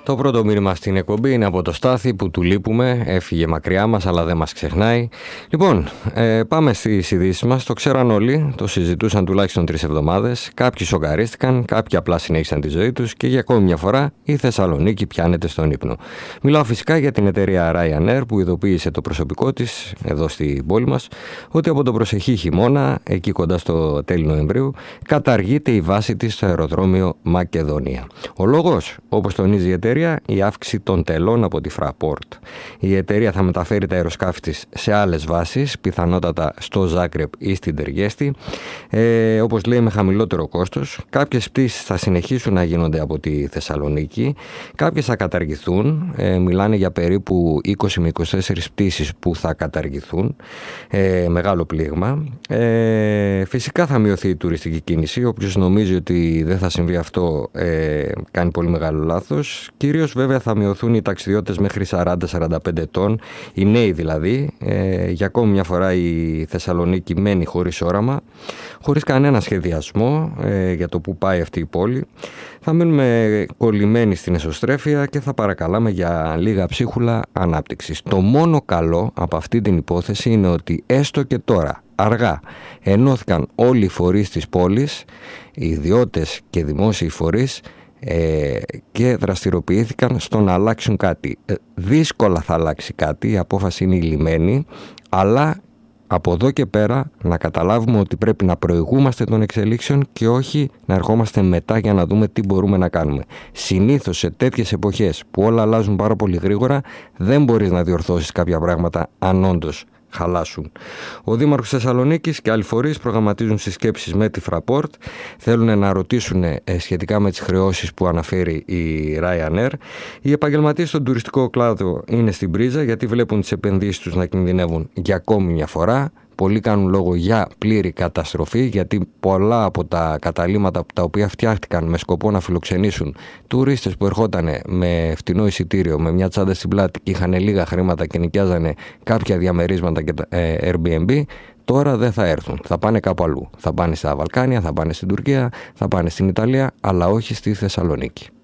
Το πρώτο μήνυμα στην εκπομπή είναι από το Στάθη που του λείπουμε, έφυγε μακριά μας αλλά δεν μας ξεχνάει. Λοιπόν, πάμε στις ειδήσεις μας. Το ξέραν όλοι, το συζητούσαν τουλάχιστον 3 εβδομάδες. Κάποιοι σοκαρίστηκαν, κάποιοι απλά συνέχισαν τη ζωή τους και για ακόμη μια φορά η Θεσσαλονίκη πιάνεται στον ύπνο. Μιλάω φυσικά για την εταιρεία Ryanair που ειδοποίησε το προσωπικό της εδώ στην πόλη μας ότι από τον προσεχή χειμώνα, εκεί κοντά στο τέλη Νοεμβρίου, καταργείται η βάση της στο αεροδρόμιο Μακεδονία. Ο λόγος, όπως τονίζει η εταιρεία, η αύξηση των τελών από τη Fraport. Η εταιρεία θα μεταφέρει τα αεροσκάφη της σε άλλες βάσεις, πιθανότατα στο Ζάγκρεπ ή στην Τεργέστη, όπως λέει με χαμηλότερο κόστος. Κάποιες πτήσεις θα συνεχίσουν να γίνονται από τη Θεσσαλονίκη, κάποιες θα καταργηθούν, μιλάνε για περίπου 20 με 24 πτήσεις που θα καταργηθούν, μεγάλο πλήγμα. Φυσικά θα μειωθεί η τουριστική κίνηση, όποιος νομίζει ότι δεν θα συμβεί αυτό κάνει πολύ μεγάλο λάθος. Κυρίως βέβαια θα μειωθούν οι ταξιδιώτες μέχρι 40-45 ετών, οι νέοι δηλαδή. Για ακόμη μια φορά η Θεσσαλονίκη μένει χωρίς όραμα, χωρίς κανένα σχεδιασμό για το που πάει αυτή η πόλη. Θα μείνουμε κολλημένοι στην εσωστρέφεια και θα παρακαλάμε για λίγα ψίχουλα ανάπτυξης. Το μόνο καλό από αυτή την υπόθεση είναι ότι έστω και τώρα, αργά, ενώθηκαν όλοι οι φορείς της πόλης, οι ιδιώτες και δημόσιοι φορείς, και δραστηριοποιήθηκαν στο να αλλάξουν κάτι. Δύσκολα θα αλλάξει κάτι, η απόφαση είναι ηλυμένη, αλλά από εδώ και πέρα να καταλάβουμε ότι πρέπει να προηγούμαστε των εξελίξεων και όχι να ερχόμαστε μετά για να δούμε τι μπορούμε να κάνουμε. Συνήθως σε τέτοιες εποχές που όλα αλλάζουν πάρα πολύ γρήγορα δεν μπορείς να διορθώσεις κάποια πράγματα αν όντως χαλάσουν. Ο Δήμαρχος Θεσσαλονίκης και άλλοι φορείς προγραμματίζουν συσκέψεις με τη Fraport. Θέλουν να ρωτήσουν σχετικά με τις χρεώσεις που αναφέρει η Ryanair. Οι επαγγελματίες στον τουριστικό κλάδο είναι στην πρίζα γιατί βλέπουν τις επενδύσεις τους να κινδυνεύουν για ακόμη μια φορά. Πολλοί κάνουν λόγο για πλήρη καταστροφή, γιατί πολλά από τα καταλύματα τα οποία φτιάχτηκαν με σκοπό να φιλοξενήσουν τουρίστες που ερχόταν με φτηνό εισιτήριο, με μια τσάντα στην πλάτη και είχαν λίγα χρήματα και νοικιάζανε κάποια διαμερίσματα και Airbnb, τώρα δεν θα έρθουν. Θα πάνε κάπου αλλού. Θα πάνε στα Βαλκάνια, θα πάνε στην Τουρκία, θα πάνε στην Ιταλία, αλλά όχι στη Θεσσαλονίκη.